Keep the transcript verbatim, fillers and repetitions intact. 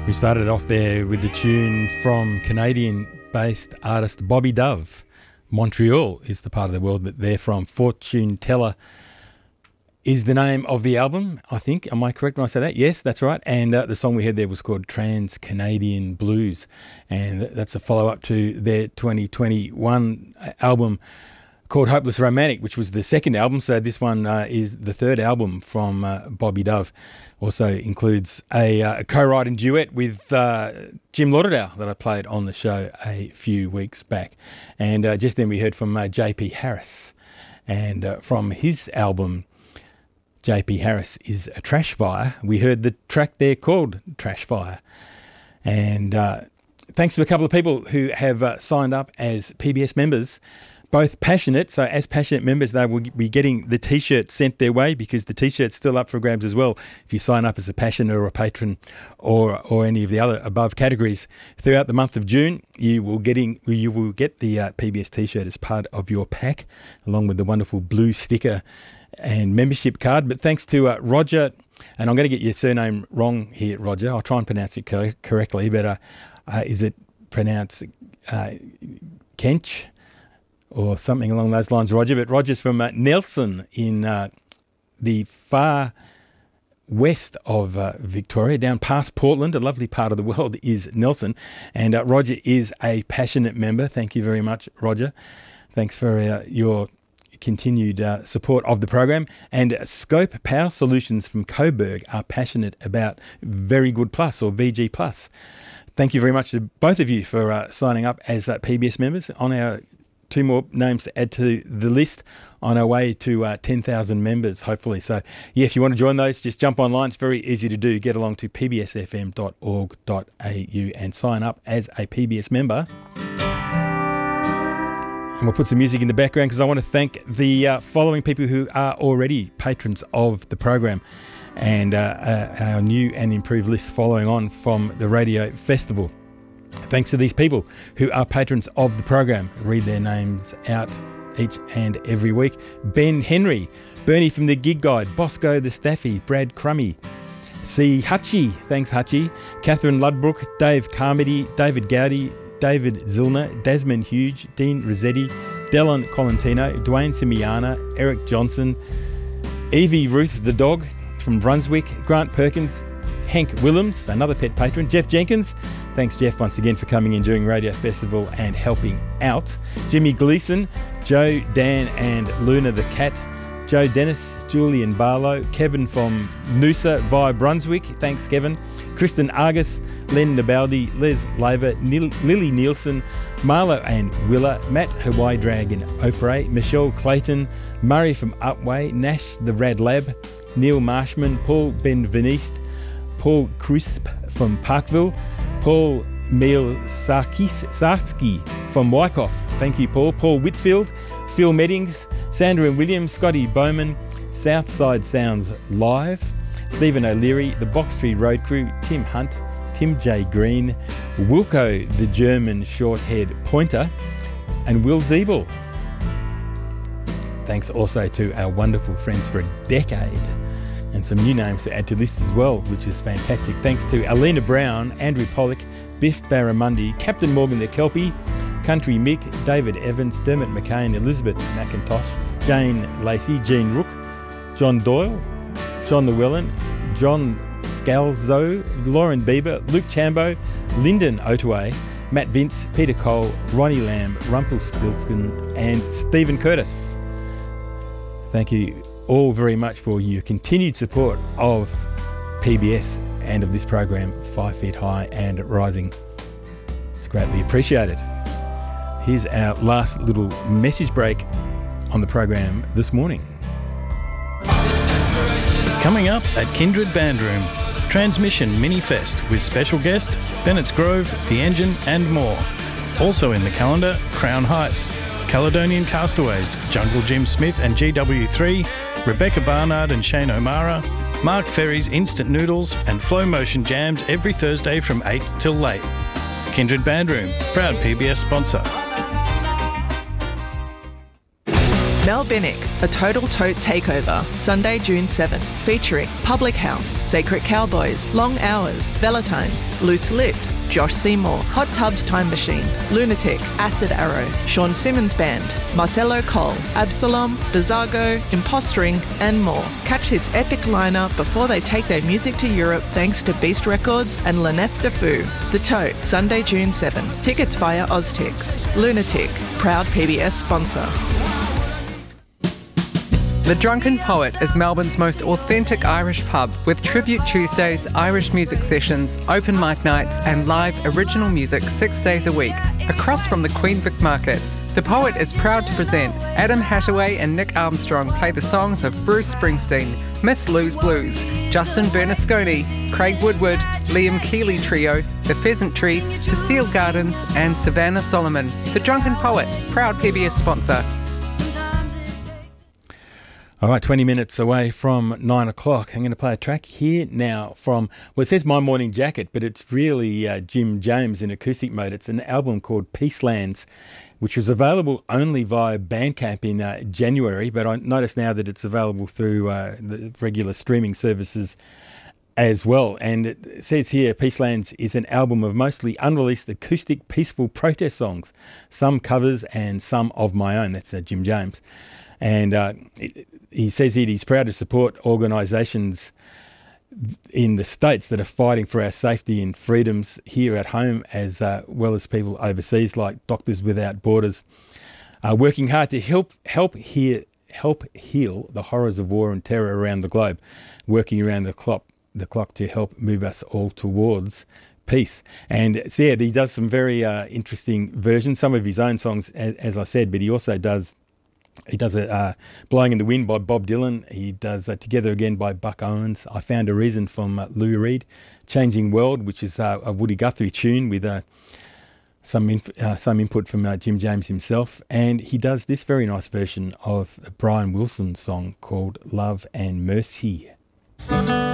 We started off there with the tune from Canadian-based artist Bobby Dove. Montreal is the part of the world that they're from. Fortune Teller is the name of the album, I think. Am I correct when I say that? Yes, that's right. And uh, the song we heard there was called Trans-Canadian Blues. And that's a follow-up to their twenty twenty-one album called Hopeless Romantic, which was the second album. So this one uh, is the third album from uh, Bobby Dove. Also includes a, uh, a co-writing duet with uh, Jim Lauderdale that I played on the show a few weeks back. And uh, just then we heard from uh, J P Harris. And uh, from his album, J P Harris is a Trash Fire, we heard the track there called Trash Fire. And uh, thanks to a couple of people who have uh, signed up as P B S members, both passionate, so as passionate members, they will be getting the T-shirt sent their way, because the T-shirt's still up for grabs as well. If you sign up as a passionate or a patron or or any of the other above categories throughout the month of June, you will getting you will get the uh, P B S T-shirt as part of your pack, along with the wonderful blue sticker and membership card. But thanks to uh, Roger, and I'm going to get your surname wrong here, Roger. I'll try and pronounce it co- correctly, but uh, uh, is it pronounced uh, Kench? Or something along those lines, Roger. But Roger's from uh, Nelson in uh, the far west of uh, Victoria, down past Portland. A lovely part of the world is Nelson. And uh, Roger is a passionate member. Thank you very much, Roger. Thanks for uh, your continued uh, support of the program. And uh, Scope Power Solutions from Coburg are passionate about Very Good Plus, or V G Plus. Thank you very much to both of you for uh, signing up as uh, P B S members. On our two more names to add to the list on our way to uh, ten thousand members, hopefully. So, yeah, if you want to join those, just jump online. It's very easy to do. Get along to p b s f m dot org dot a u and sign up as a P B S member. And we'll put some music in the background because I want to thank the uh, following people who are already patrons of the program, and uh, uh, our new and improved list following on from the Radio Festival. Thanks to these people who are patrons of the program. Read their names out each and every week. Ben Henry, Bernie from the Gig Guide, Bosco the Staffy, Brad Crummy, C. Hutchie, thanks Hutchie, Catherine Ludbrook, Dave Carmody, David Gowdy, David Zilner, Desmond Hughes, Dean Rossetti, Delon Colantino, Dwayne Simiana, Eric Johnson, Evie Ruth the Dog from Brunswick, Grant Perkins, Hank Willems, another pet patron, Jeff Jenkins. Thanks, Jeff, once again for coming in during Radio Festival and helping out. Jimmy Gleason, Joe, Dan and Luna the Cat, Joe Dennis, Julian Barlow, Kevin from Noosa via Brunswick. Thanks, Kevin. Kristen Argus, Len Nabaldi, Les Laver, Nil- Lily Nielsen, Marlo and Willa, Matt Hawaii Dragon, Oprah, Michelle Clayton, Murray from Upway, Nash the Rad Lab, Neil Marshman, Paul Benveniste, Paul Crisp from Parkville, Paul Meal Sarski from Wyckoff. Thank you, Paul. Paul Whitfield, Phil Meddings, Sandra and Williams, Scotty Bowman, Southside Sounds Live, Stephen O'Leary, the Box Tree Road Crew, Tim Hunt, Tim J. Green, Wilco the German Short-Haired Pointer, and Will Zeeble. Thanks also to our wonderful friends for a decade. And some new names to add to the list as well, which is fantastic. Thanks to Alina Brown, Andrew Pollock, Biff Barramundi, Captain Morgan the Kelpie, Country Mick, David Evans, Dermot McCain, Elizabeth McIntosh, Jane Lacey, Jean Rook, John Doyle, John Llewellyn, John Scalzo, Lauren Bieber, Luke Chambo, Lyndon Otway, Matt Vince, Peter Cole, Ronnie Lamb, Rumpelstiltskin, and Stephen Curtis. Thank you all very much for your continued support of P B S and of this program, Five Feet High and Rising. It's greatly appreciated. Here's our last little message break on the program this morning. Coming up at Kindred Bandroom, Transmission Mini Fest with special guest Bennett's Grove, The Engine and more. Also in the calendar, Crown Heights, Caledonian Castaways, Jungle Jim Smith and G W three, Rebecca Barnard and Shane O'Mara, Mark Ferry's Instant Noodles and Flow Motion Jams every Thursday from eight till late. Kindred Bandroom, proud P B S sponsor. Mel Binnick, A Total Tote Takeover, Sunday, June seventh, featuring Public House, Sacred Cowboys, Long Hours, Valentine, Loose Lips, Josh Seymour, Hot Tubs Time Machine, Lunatic, Acid Arrow, Sean Simmons Band, Marcelo Cole, Absalom, Bizargo, Impostering, and more. Catch this epic lineup before they take their music to Europe thanks to Beast Records and Lenef Defu. The Tote, Sunday, June seventh. Tickets via Oztix. Lunatic, proud P B S sponsor. The Drunken Poet is Melbourne's most authentic Irish pub with Tribute Tuesdays, Irish music sessions, open mic nights and live original music six days a week, across from the Queen Vic Market. The Poet is proud to present Adam Hattaway and Nick Armstrong play the songs of Bruce Springsteen, Miss Lou's Blues, Justin Bernasconi, Craig Woodward, Liam Keeley Trio, The Pheasant Tree, Cecile Gardens and Savannah Solomon. The Drunken Poet, proud P B S sponsor. All right, twenty minutes away from nine o'clock. I'm going to play a track here now from, well, it says My Morning Jacket, but it's really uh, Jim James in acoustic mode. It's an album called Peacelands, which was available only via Bandcamp in uh, January, but I notice now that it's available through uh, the regular streaming services as well. And it says here, Peacelands is an album of mostly unreleased acoustic peaceful protest songs, some covers and some of my own. That's uh, Jim James. And uh, it, he says here he's proud to support organisations in the States that are fighting for our safety and freedoms here at home, as uh, well as people overseas like Doctors Without Borders, uh, working hard to help help hear, help heal the horrors of war and terror around the globe, working around the clock, the clock to help move us all towards peace. And so yeah, he does some very uh, interesting versions, some of his own songs, as, as I said, but he also does He does a uh, Blowing in the Wind by Bob Dylan. He does uh, Together Again by Buck Owens. I Found a Reason from uh, Lou Reed. Changing World, which is uh, a Woody Guthrie tune with uh, some inf- uh, some input from uh, Jim James himself. And he does this very nice version of a Brian Wilson song called Love and Mercy.